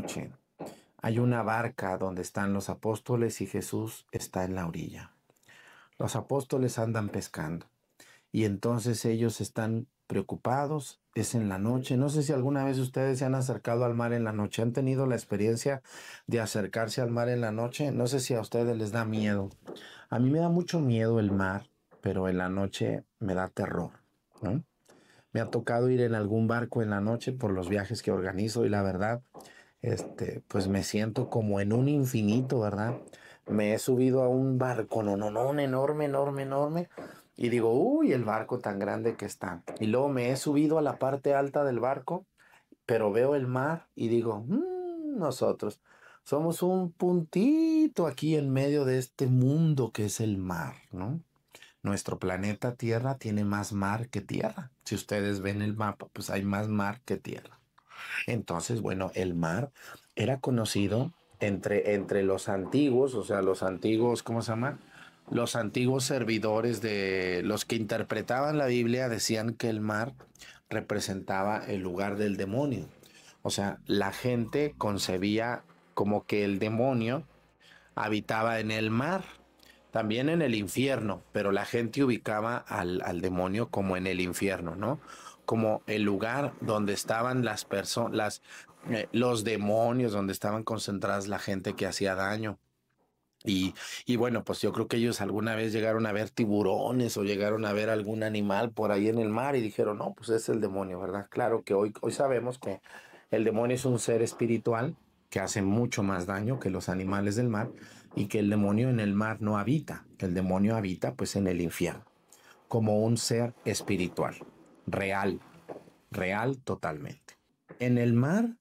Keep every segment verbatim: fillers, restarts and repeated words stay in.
noche hay una barca donde están los apóstoles y Jesús está en la orilla. Los apóstoles andan pescando y entonces ellos están preocupados. Es en la noche. No sé si alguna vez ustedes se han acercado al mar en la noche. ¿Han tenido la experiencia de acercarse al mar en la noche? No sé si a ustedes les da miedo. A mí me da mucho miedo el mar, pero en la noche me da terror, ¿no? Me ha tocado ir en algún barco en la noche por los viajes que organizo y la verdad, este, pues me siento como en un infinito, ¿verdad? Me he subido a un barco, no, no, no, un enorme, enorme, enorme, y digo, uy, el barco tan grande que está. Y luego me he subido a la parte alta del barco, pero veo el mar y digo, "Mm, nosotros somos un puntito aquí en medio de este mundo que es el mar, ¿no? Nuestro planeta Tierra tiene más mar que tierra. Si ustedes ven el mapa, pues hay más mar que tierra. Entonces, bueno, el mar era conocido entre, entre los antiguos, o sea, los antiguos, ¿cómo se llama? Los antiguos servidores de los que interpretaban la Biblia decían que el mar representaba el lugar del demonio. O sea, la gente concebía como que el demonio habitaba en el mar, también en el infierno, pero la gente ubicaba al, al demonio como en el infierno, ¿no? Como el lugar donde estaban las personas, eh, los demonios, donde estaban concentradas la gente que hacía daño. Y, y bueno, pues yo creo que ellos alguna vez llegaron a ver tiburones o llegaron a ver algún animal por ahí en el mar y dijeron, no, pues es el demonio, ¿verdad? Claro que hoy, hoy sabemos que el demonio es un ser espiritual que hace mucho más daño que los animales del mar y que el demonio en el mar no habita, que el demonio habita pues en el infierno, como un ser espiritual, real, real totalmente. En el mar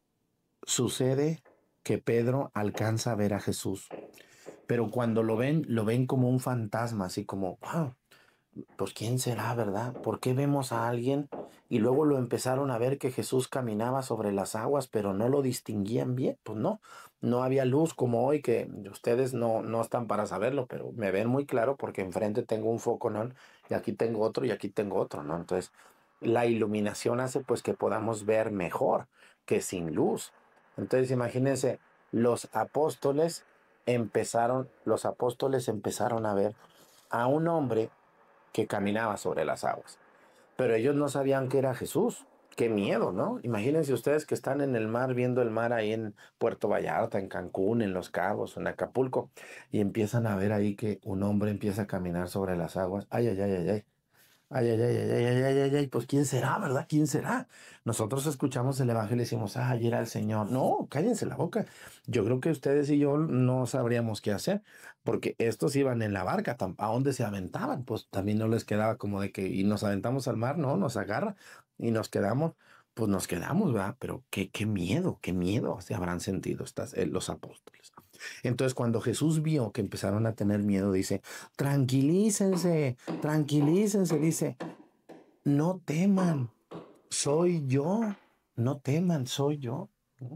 sucede que Pedro alcanza a ver a Jesús, pero cuando lo ven, lo ven como un fantasma, así como, wow, pues quién será, ¿verdad? ¿Por qué vemos a alguien? Y luego lo empezaron a ver que Jesús caminaba sobre las aguas, pero no lo distinguían bien. Pues no, no había luz como hoy, que ustedes no, no están para saberlo, pero me ven muy claro porque enfrente tengo un foco, ¿no? Y aquí tengo otro y aquí tengo otro, ¿no? Entonces, la iluminación hace pues que podamos ver mejor que sin luz. Entonces, imagínense, los apóstoles empezaron, los apóstoles empezaron a ver a un hombre que caminaba sobre las aguas. Pero ellos no sabían que era Jesús. Qué miedo, ¿no? Imagínense ustedes que están en el mar, viendo el mar ahí en Puerto Vallarta, en Cancún, en Los Cabos, en Acapulco, y empiezan a ver ahí que un hombre empieza a caminar sobre las aguas. Ay, ay, ay, ay, ay. Ay, ay, ay, ay, ay, ay, ay, ay, ay, pues quién será, ¿verdad? ¿Quién será? Nosotros escuchamos el evangelio y decimos, ah, ayer era el Señor. No, cállense la boca. Yo creo que ustedes y yo no sabríamos qué hacer, porque estos iban en la barca, ¿a dónde se aventaban? Pues también no les quedaba como de que, y nos aventamos al mar, no, nos agarra y nos quedamos, pues nos quedamos, ¿verdad? Pero qué, qué miedo, qué miedo se habrán sentido estas, eh, los apóstoles. Entonces, cuando Jesús vio que empezaron a tener miedo, dice, tranquilícense, tranquilícense, dice, no teman, soy yo, no teman, soy yo. ¿No?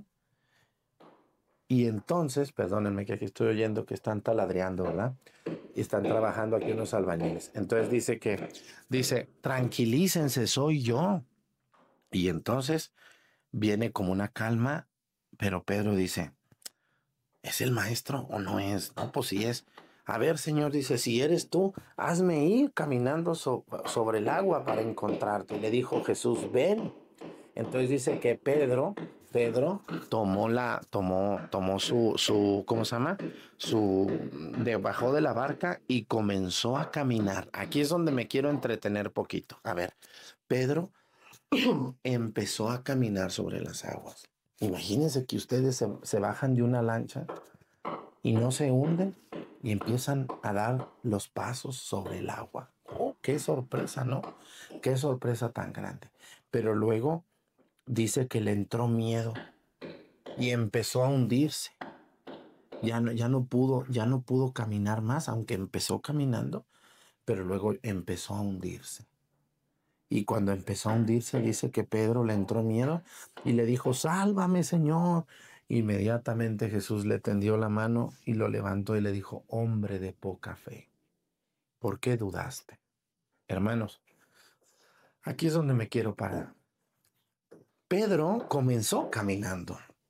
Y entonces, perdónenme que aquí estoy oyendo que están taladreando, ¿verdad? Y están trabajando aquí unos albañiles. Entonces dice que, dice, tranquilícense, soy yo. Y entonces viene como una calma, pero Pedro dice, ¿es el maestro o no es? No, pues sí es. A ver, Señor, dice, si eres tú, hazme ir caminando so- sobre el agua para encontrarte. Y le dijo Jesús, ven. Entonces dice que Pedro, Pedro tomó la, tomó, tomó su, su, ¿cómo se llama? Su, de, bajó de la barca y comenzó a caminar. Aquí es donde me quiero entretener poquito. A ver, Pedro empezó a caminar sobre las aguas. Imagínense que ustedes se, se bajan de una lancha y no se hunden y empiezan a dar los pasos sobre el agua. Oh, qué sorpresa, ¿no? Qué sorpresa tan grande. Pero luego dice que le entró miedo y empezó a hundirse. Ya no, ya no pudo, ya no pudo caminar más, aunque empezó caminando, pero luego empezó a hundirse. Y cuando empezó a hundirse, dice que Pedro le entró miedo y le dijo, sálvame, Señor. Inmediatamente Jesús le tendió la mano y lo levantó y le dijo, hombre de poca fe, ¿por qué dudaste? Hermanos, aquí es donde me quiero parar. Pedro comenzó caminando.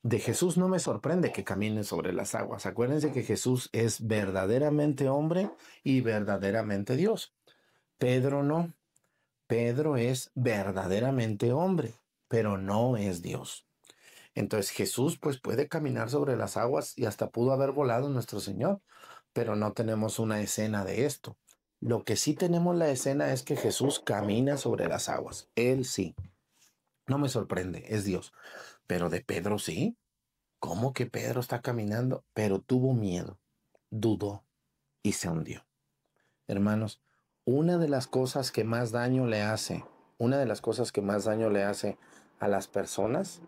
de Jesús no me sorprende que camine sobre las aguas. Acuérdense que Jesús es verdaderamente hombre y verdaderamente Dios. Pedro no. Pedro es verdaderamente hombre, pero no es Dios. Entonces Jesús pues puede caminar sobre las aguas y hasta pudo haber volado nuestro Señor, pero no tenemos una escena de esto. Lo que sí tenemos la escena es que Jesús camina sobre las aguas. Él sí. No me sorprende, es Dios. Pero de Pedro sí. ¿Cómo que Pedro está caminando? Pero tuvo miedo, dudó y se hundió. Hermanos, una de las cosas que más daño le hace, una de las cosas que más daño le hace a las personas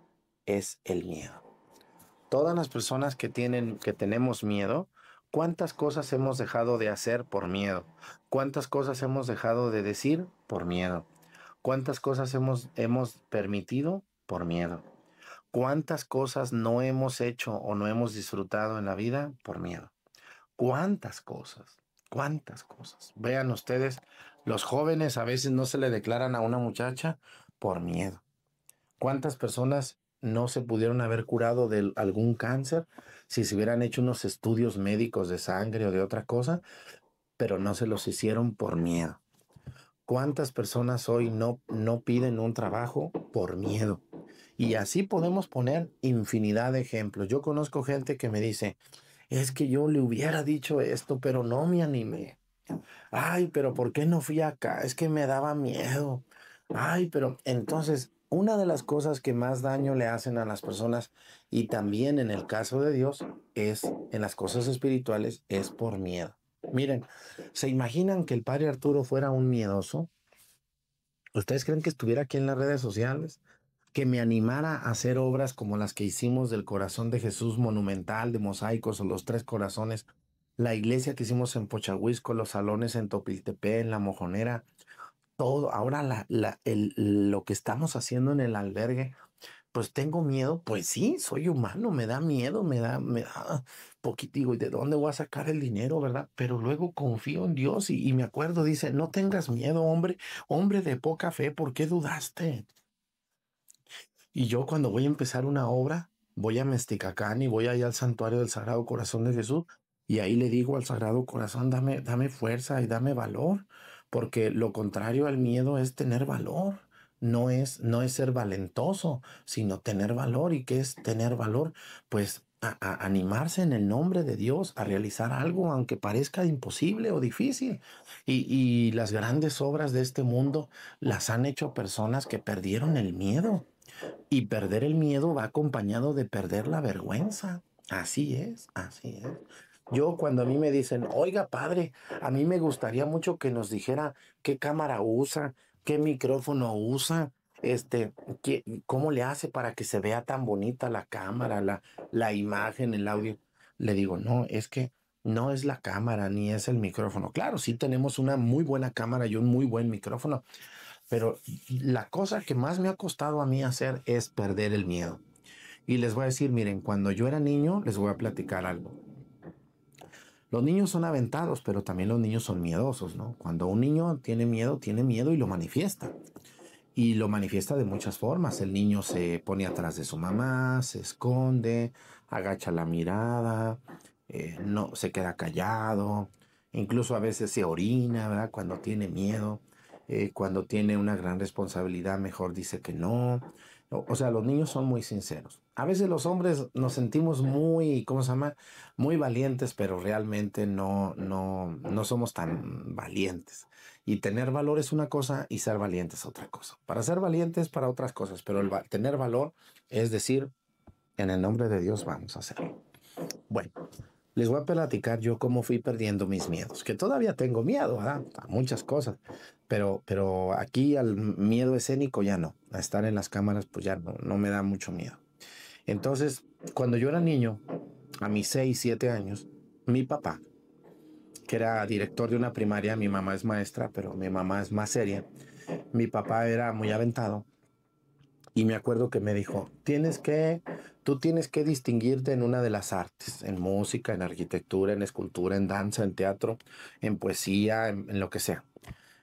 es el miedo. Todas las personas que tienen, que tenemos miedo, ¿cuántas cosas hemos dejado de hacer por miedo? ¿Cuántas cosas hemos dejado de decir por miedo? ¿Cuántas cosas hemos, hemos permitido por miedo? ¿Cuántas cosas no hemos hecho o no hemos disfrutado en la vida por miedo? ¿Cuántas cosas? ¿Cuántas cosas? Vean ustedes, los jóvenes a veces no se le declaran a una muchacha por miedo. ¿Cuántas personas no se pudieron haber curado de algún cáncer si se hubieran hecho unos estudios médicos de sangre o de otra cosa, pero no se los hicieron por miedo? ¿Cuántas personas hoy no, no piden un trabajo por miedo? Y así podemos poner infinidad de ejemplos. Yo conozco gente que me dice, es que yo le hubiera dicho esto, pero no me animé. Ay, pero ¿por qué no fui acá? Es que me daba miedo. Ay, pero entonces, una de las cosas que más daño le hacen a las personas, y también en el caso de Dios, es en las cosas espirituales, es por miedo. Miren, ¿se imaginan que el padre Arturo fuera un miedoso? ¿Ustedes creen que estuviera aquí en las redes sociales? Que me animara a hacer obras como las que hicimos del Corazón de Jesús monumental, de mosaicos o los tres corazones, la iglesia que hicimos en Pochahuisco, los salones en Topiltepec, en La Mojonera, todo. Ahora la, la, el, lo que estamos haciendo en el albergue, pues tengo miedo, pues sí, soy humano, me da miedo, me da, me da poquito, digo, ¿y de dónde voy a sacar el dinero, verdad? Pero luego confío en Dios y, y me acuerdo, dice, no tengas miedo, hombre, hombre de poca fe, ¿por qué dudaste? Y yo cuando voy a empezar una obra, voy a Mesticacán y voy allá al santuario del Sagrado Corazón de Jesús y ahí le digo al Sagrado Corazón, dame, dame fuerza y dame valor, porque lo contrario al miedo es tener valor. No es, no es ser valentoso, sino tener valor. ¿Y qué es tener valor? Pues a, a animarse en el nombre de Dios a realizar algo, aunque parezca imposible o difícil. Y, y las grandes obras de este mundo las han hecho personas que perdieron el miedo. Y perder el miedo va acompañado de perder la vergüenza. Así es, así es. Yo cuando a mí me dicen, oiga padre, a mí me gustaría mucho que nos dijera qué cámara usa, qué micrófono usa, este, qué, cómo le hace para que se vea tan bonita la cámara, la, la imagen, el audio. Le digo, no, es que no es la cámara ni es el micrófono. Claro, sí tenemos una muy buena cámara y un muy buen micrófono, pero la cosa que más me ha costado a mí hacer es perder el miedo. Y les voy a decir, miren, cuando yo era niño, les voy a platicar algo. Los niños son aventados, pero también los niños son miedosos, ¿no? Cuando un niño tiene miedo, tiene miedo y lo manifiesta. Y lo manifiesta de muchas formas. El niño se pone atrás de su mamá, se esconde, agacha la mirada, eh, no se queda callado, incluso a veces se orina, ¿verdad? Cuando tiene miedo, eh, cuando tiene una gran responsabilidad, mejor dice que no. O, o sea, los niños son muy sinceros. A veces los hombres nos sentimos muy, ¿cómo se llama? Muy valientes, pero realmente no, no, no somos tan valientes. Y tener valor es una cosa y ser valiente es otra cosa. Para ser valiente es para otras cosas, pero el va tener valor es decir, en el nombre de Dios vamos a hacerlo. Bueno, les voy a platicar yo cómo fui perdiendo mis miedos, que todavía tengo miedo, ¿verdad? A muchas cosas, pero, pero aquí al miedo escénico ya no, a estar en las cámaras pues ya no, no me da mucho miedo. Entonces, cuando yo era niño, a mis seis, siete años, mi papá, que era director de una primaria, mi mamá es maestra, pero mi mamá es más seria, mi papá era muy aventado y me acuerdo que me dijo, tienes que, tú tienes que distinguirte en una de las artes, en música, en arquitectura, en escultura, en danza, en teatro, en poesía, en, en lo que sea.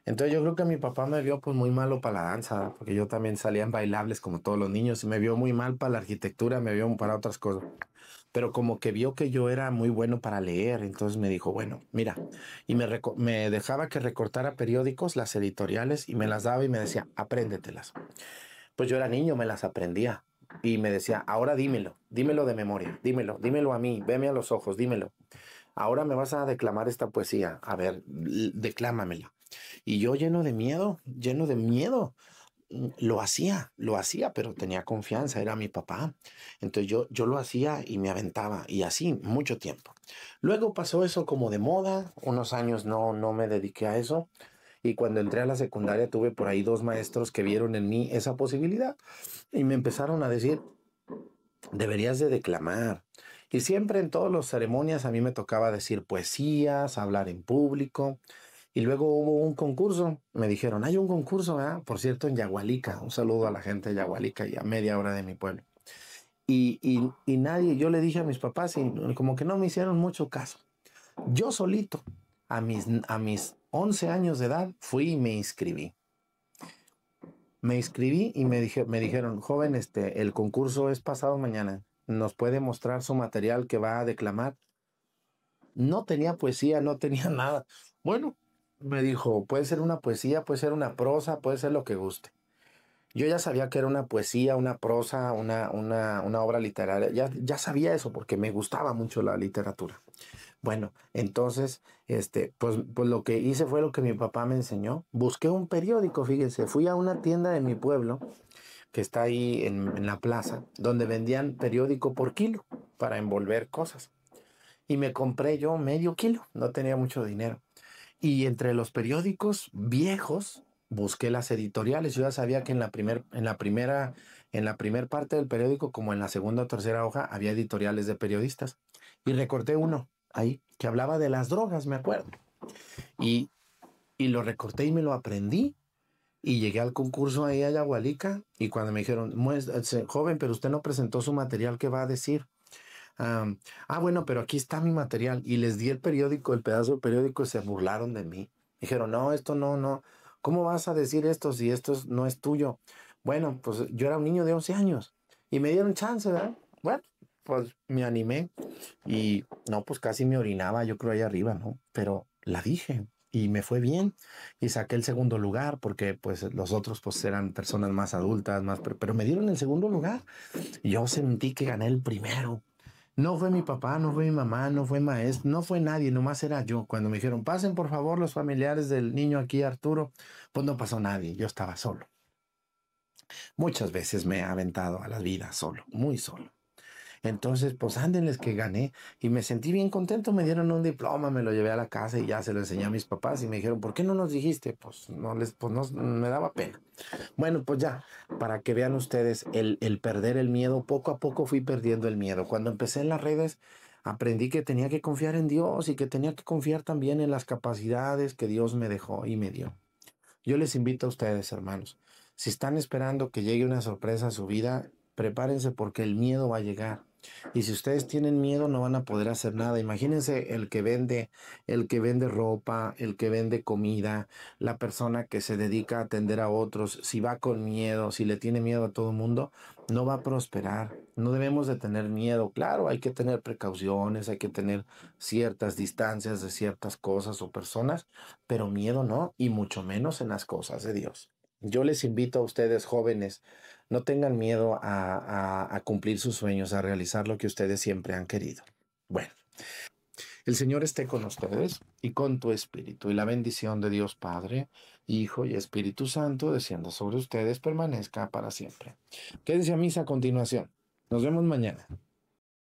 Entonces yo creo que mi papá me vio pues muy malo para la danza, porque yo también salía en bailables como todos los niños, y me vio muy mal para la arquitectura, me vio para otras cosas. Pero como que vio que yo era muy bueno para leer, entonces me dijo, bueno, mira, y me, reco- me dejaba que recortara periódicos, las editoriales, y me las daba y me decía, apréndetelas. Pues yo era niño, me las aprendía. Y me decía, ahora dímelo, dímelo de memoria, dímelo, dímelo a mí, veme a los ojos, dímelo. Ahora me vas a declamar esta poesía, a ver, l- declámamela. Y yo lleno de miedo, lleno de miedo, mm, lo hacía, lo hacía, pero tenía confianza, era mi papá. Entonces yo, yo lo hacía y me aventaba, y así mucho tiempo. Luego pasó eso como de moda, unos años no, no me dediqué a eso. Y cuando entré a la secundaria tuve por ahí dos maestros que vieron en mí esa posibilidad y me empezaron a decir, deberías de declamar. Y siempre en todas las ceremonias a mí me tocaba decir poesías, hablar en público. Y luego hubo un concurso. Me dijeron, hay un concurso, ¿verdad? Por cierto, en Yagualica. Un saludo a la gente de Yagualica y a media hora de mi pueblo. Y, y, y nadie, yo le dije a mis papás y como que no me hicieron mucho caso. Yo solito, a mis, a mis once años de edad, fui y me inscribí. Me inscribí y me, dije, me dijeron, joven, este, el concurso es pasado mañana. ¿Nos puede mostrar su material que va a declamar? No tenía poesía, no tenía nada. Bueno, me dijo, puede ser una poesía, puede ser una prosa, puede ser lo que guste. Yo ya sabía que era una poesía, una prosa, una, una, una obra literaria. Ya, ya sabía eso porque me gustaba mucho la literatura. Bueno, entonces, este, pues, pues lo que hice fue lo que mi papá me enseñó. Busqué un periódico, fíjense, fui a una tienda de mi pueblo que está ahí en, en la plaza, donde vendían periódico por kilo para envolver cosas. Y me compré yo medio kilo, no tenía mucho dinero. Y entre los periódicos viejos, busqué las editoriales. Yo ya sabía que en la, primer, en la primera, en la primer parte del periódico, como en la segunda o tercera hoja, había editoriales de periodistas. Y recorté uno ahí que hablaba de las drogas, me acuerdo. Y, y lo recorté y me lo aprendí. Y llegué al concurso ahí a Yagualica y cuando me dijeron, joven, pero usted no presentó su material, ¿qué va a decir? Um, ah, bueno, pero aquí está mi material. Y les di el periódico, el pedazo del periódico, y se burlaron de mí. Dijeron, no, esto no, no. ¿Cómo vas a decir esto si esto es- no es tuyo? Bueno, pues yo era un niño de once años y me dieron chance, ¿verdad? Bueno, pues me animé y no, pues casi me orinaba, yo creo, ahí arriba, ¿no? Pero la dije y me fue bien y saqué el segundo lugar porque pues los otros pues eran personas más adultas, más, pero, pero me dieron el segundo lugar y yo sentí que gané el primero. No fue mi papá, no fue mi mamá, no fue maestro, no fue nadie, nomás era yo. Cuando me dijeron, pasen por favor los familiares del niño aquí, Arturo, pues no pasó nadie, yo estaba solo. Muchas veces me he aventado a la vida solo, muy solo. Entonces, pues ándenles que gané y me sentí bien contento, me dieron un diploma, me lo llevé a la casa y ya se lo enseñé a mis papás y me dijeron, ¿por qué no nos dijiste? Pues no les, pues no, me daba pena. Bueno, pues ya, para que vean ustedes el, el perder el miedo, poco a poco fui perdiendo el miedo. Cuando empecé en las redes, aprendí que tenía que confiar en Dios y que tenía que confiar también en las capacidades que Dios me dejó y me dio. Yo les invito a ustedes, hermanos, si están esperando que llegue una sorpresa a su vida, prepárense porque el miedo va a llegar. Y si ustedes tienen miedo, no van a poder hacer nada. Imagínense el que vende, el que vende ropa, el que vende comida, la persona que se dedica a atender a otros. Si va con miedo, si le tiene miedo a todo el mundo, no va a prosperar. No debemos de tener miedo. Claro, hay que tener precauciones, hay que tener ciertas distancias de ciertas cosas o personas, pero miedo no, y mucho menos en las cosas de Dios. Yo les invito a ustedes jóvenes, no tengan miedo a, a, a cumplir sus sueños, a realizar lo que ustedes siempre han querido. Bueno, el Señor esté con ustedes y con tu espíritu, y la bendición de Dios Padre, Hijo y Espíritu Santo descienda sobre ustedes, permanezca para siempre. Quédense a misa a continuación. Nos vemos mañana.